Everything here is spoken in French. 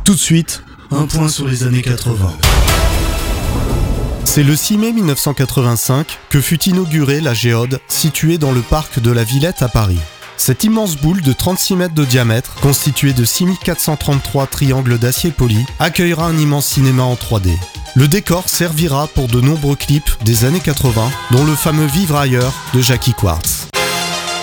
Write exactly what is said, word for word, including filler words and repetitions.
Tout de suite, un point sur les années quatre-vingts. C'est le six mai mille neuf cent quatre-vingt-cinq que fut inaugurée la Géode, située dans le parc de la Villette à Paris. Cette immense boule de trente-six mètres de diamètre, constituée de six mille quatre cent trente-trois triangles d'acier poli, accueillera un immense cinéma en trois D. Le décor servira pour de nombreux clips des années quatre-vingts, dont le fameux Vivre ailleurs de Jackie Quartz.